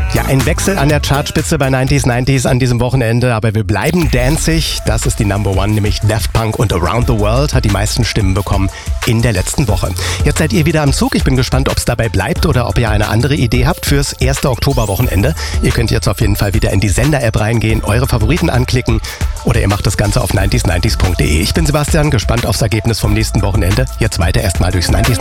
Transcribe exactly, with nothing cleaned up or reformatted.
Ja, ein Wechsel an der Chartspitze bei neunzig neunzig an diesem Wochenende, aber wir bleiben danzig. Das ist die Number One, nämlich Daft Punk und Around the World hat die meisten Stimmen bekommen in der letzten Woche. Jetzt seid ihr wieder am Zug. Ich bin gespannt, ob es dabei bleibt oder ob ihr eine andere Idee habt fürs erste Oktoberwochenende. Ihr könnt jetzt auf jeden Fall wieder in die Sender-App reingehen, eure Favoriten anklicken oder ihr macht das Ganze auf neunzig neunzig punkt de. Ich bin Sebastian, gespannt aufs Ergebnis vom nächsten Wochenende. Jetzt weiter erstmal durchs neunzig